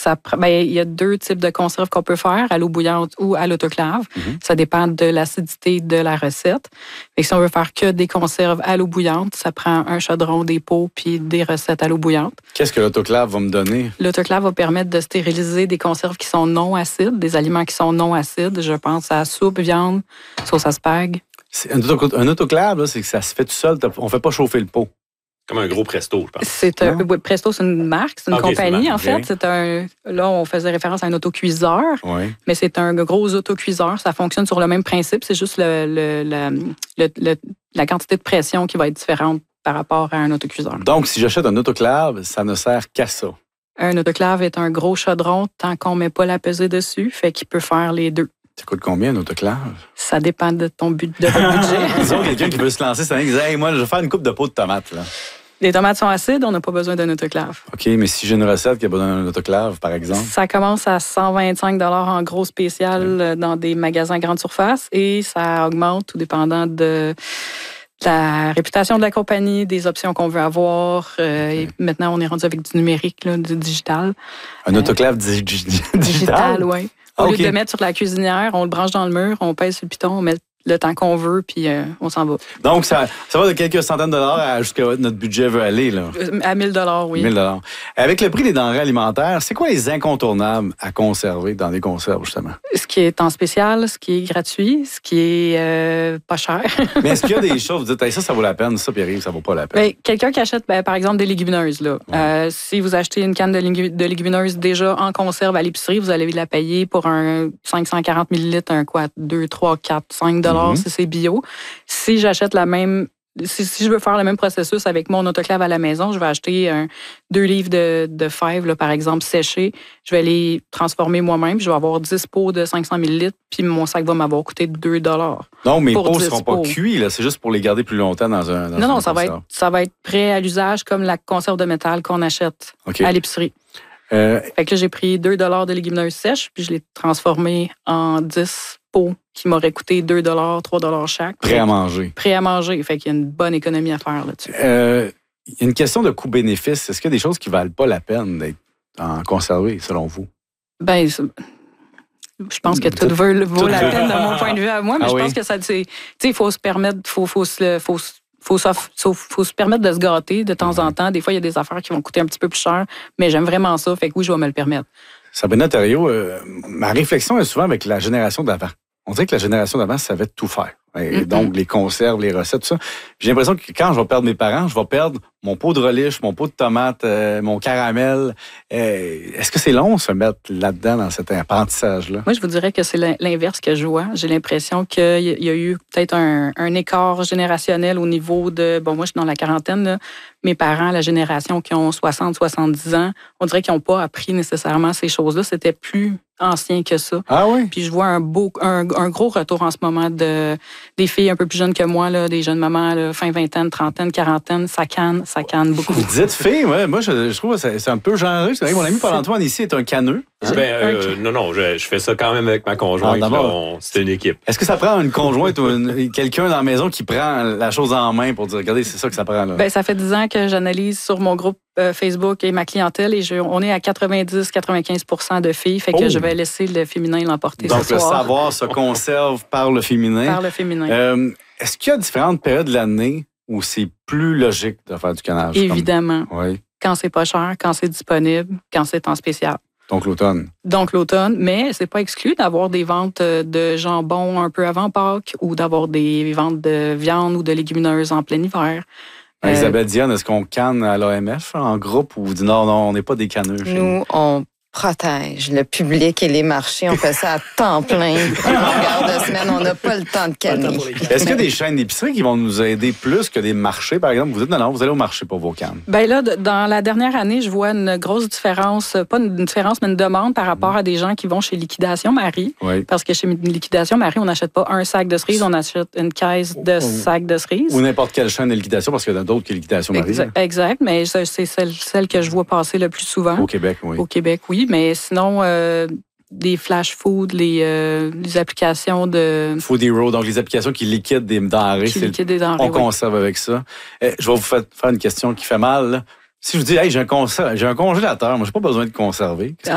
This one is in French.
Il y a 2 types de conserves qu'on peut faire, à l'eau bouillante ou à l'autoclave. Ça dépend de l'acidité de la recette. Et si on veut faire que des conserves à l'eau bouillante, ça prend un chaudron, des pots puis des recettes à l'eau bouillante. Qu'est-ce que l'autoclave va me donner? L'autoclave va permettre de stériliser des conserves qui sont non acides, des aliments qui sont non acides. Je pense à soupe, viande, sauce à spag. Un autoclave, là, c'est que ça se fait tout seul. On ne fait pas chauffer le pot. Comme un gros Presto, je pense. Presto, c'est une marque, c'est une compagnie, en fait. Là, on faisait référence à un autocuiseur, mais c'est un gros autocuiseur. Ça fonctionne sur le même principe. C'est juste la quantité de pression qui va être différente par rapport à un autocuiseur. Donc, si j'achète un autoclave, ça ne sert qu'à ça. Un autoclave est un gros chaudron tant qu'on ne met pas la pesée dessus, fait qu'il peut faire les 2. Ça coûte combien, un autoclave? Ça dépend de ton budget. Disons quelqu'un qui veut se lancer cette année, qui dit « Hey, moi, je vais faire une coupe de pot de tomates. » Les tomates sont acides, on n'a pas besoin d'un autoclave. OK, mais si j'ai une recette qui a besoin d'un autoclave, par exemple? Ça commence à 125 $ en gros spécial dans des magasins grande surface et ça augmente tout dépendant de la réputation de la compagnie, des options qu'on veut avoir. Et maintenant, on est rendu avec du numérique, là, du digital. Un autoclave digital? Oui. Au lieu de le mettre sur la cuisinière, on le branche dans le mur, on pèse sur le piton, on met le temps qu'on veut, puis on s'en va. Donc, ça va de quelques centaines de dollars jusqu'à notre budget veut aller, là. À 1 000 $, oui. 1 000 $. Avec le prix des denrées alimentaires, c'est quoi les incontournables à conserver dans des conserves, justement? Ce qui est en spécial, ce qui est gratuit, ce qui est pas cher. Mais est-ce qu'il y a des choses, vous dites, hey, ça vaut la peine, ça, Pierre-Yves, ça vaut pas la peine? Bien, quelqu'un qui achète, par exemple, des légumineuses, là. Si vous achetez une canne de légumineuses déjà en conserve à l'épicerie, vous allez la payer pour un 540 ml, 2, 3, 4, 5 $ si c'est bio. Si j'achète si je veux faire le même processus avec mon autoclave à la maison, je vais acheter 2 livres de fèves, là, par exemple, séchées. Je vais les transformer moi-même. Je vais avoir 10 pots de 500 ml, puis mon sac va m'avoir coûté 2 $. Non, mes pots ne seront pas cuits, là. C'est juste pour les garder plus longtemps dans un Non, ça va être prêt à l'usage comme la conserve de métal qu'on achète à l'épicerie. Fait que là, j'ai pris 2 $ de légumineuses sèches, puis je l'ai transformé en 10 pots qui m'auraient coûté 2 $, 3 $ chaque. Prêt à manger. Prêt à manger. Fait qu'il y a une bonne économie à faire là-dessus. Il y a une question de coût-bénéfice. Est-ce qu'il y a des choses qui ne valent pas la peine d'être conservées, selon vous? Bien, je pense que tout vaut la peine de mon point de vue à moi, mais je pense que ça, il faut se permettre, faut se permettre de se gâter de temps en temps. Des fois, il y a des affaires qui vont coûter un petit peu plus cher, mais j'aime vraiment ça. Fait que oui, je vais me le permettre. Sabrina Thériault, ma réflexion est souvent avec la génération d'avant. On dirait que la génération d'avant savait tout faire. Et donc, les conserves, les recettes, tout ça. J'ai l'impression que quand je vais perdre mes parents, je vais perdre mon pot de relish, mon pot de tomate, mon caramel. Est-ce que c'est long de se mettre là-dedans dans cet apprentissage-là? Moi, je vous dirais que c'est l'inverse que je vois. J'ai l'impression qu'il y a eu peut-être un écart générationnel au niveau de... Bon, moi, je suis dans la quarantaine, là. Mes parents, la génération qui ont 60, 70 ans, on dirait qu'ils n'ont pas appris nécessairement ces choses-là. C'était plus ancien que ça. Ah oui? Puis je vois un gros retour en ce moment des filles un peu plus jeunes que moi, là, des jeunes mamans, là, fin vingtaine, trentaine, quarantaine, ça canne beaucoup. Vous dites filles, ouais. Moi, je trouve que c'est un peu genré. Mon ami Paul-Antoine ici est un caneux. Non, je fais ça quand même avec ma conjointe. C'est une équipe. Est-ce que ça prend une conjointe ou quelqu'un dans la maison qui prend la chose en main pour dire, regardez, c'est ça que ça prend là? Bien, ça fait 10 ans que j'analyse sur mon groupe Facebook et ma clientèle et on est à 90-95% de filles, fait que je vais laisser le féminin l'emporter ce soir. Donc, le savoir se conserve par le féminin. Par le féminin. Est-ce qu'il y a différentes périodes de l'année où c'est plus logique de faire du canage? Évidemment. Oui. Quand c'est pas cher, quand c'est disponible, quand c'est en spécial. Donc l'automne. Mais c'est pas exclu d'avoir des ventes de jambon un peu avant Pâques ou d'avoir des ventes de viande ou de légumineuses en plein hiver. Isabelle Dionne, est-ce qu'on canne à l'AMF en groupe ou vous dites non, on n'est pas des canneux? Nous, on protège le public et les marchés. On fait ça à temps plein. En longueur de semaine, on n'a pas le temps de canner. Est-ce qu'il y a des chaînes d'épicerie qui vont nous aider plus que des marchés, par exemple? Vous dites non, vous allez au marché pour vos cannes. Bien là, dans la dernière année, je vois une grosse différence, pas une différence, mais une demande par rapport à des gens qui vont chez Liquidation Marie. Oui. Parce que chez Liquidation Marie, on n'achète pas un sac de cerises, on achète une caisse de sacs de cerises. Ou n'importe quelle chaîne de liquidation, parce qu'il y en a d'autres que Liquidation Marie. Exact, mais c'est celle que je vois passer le plus souvent. Au Québec, oui. Au Québec, oui. Mais sinon, des flash food, les applications de... Food Hero, donc les applications qui liquident des denrées. On conserve avec ça. Je vais vous faire une question qui fait mal, là. Si je vous dis, hey, j'ai un congélateur, moi, j'ai pas besoin de conserver. Qu'est-ce